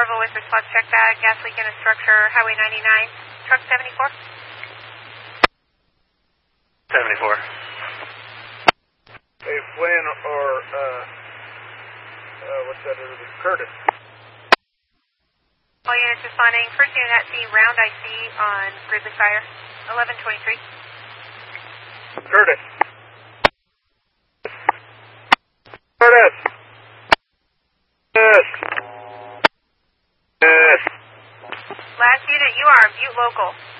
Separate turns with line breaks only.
Bravo with response, check that. Gas leak in a structure, Highway 99, truck 74.
74.
Hey, Flynn or, what's that other name? Curtis.
All units responding. First unit at the round IC on Gridley Fire, 1123.
Curtis. Curtis. Yes. Yes.
Last unit, you are Butte Local.